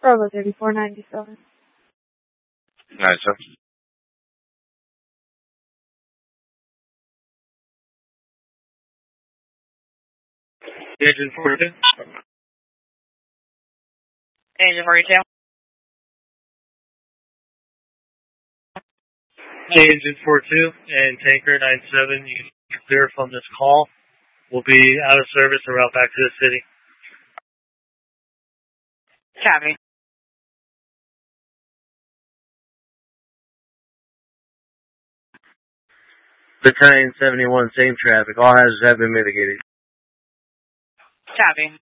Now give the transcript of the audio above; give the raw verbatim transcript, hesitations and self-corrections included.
Bravo thirty-four ninety-seven. Nice, sir. Engine forty-two. Engine forty-two. Engine forty-two and Tanker ninety-seven, you can clear from this call. We'll be out of service and route back to the city. Copy. Battalion seventy-one, same traffic. All hazards have been mitigated. Copy.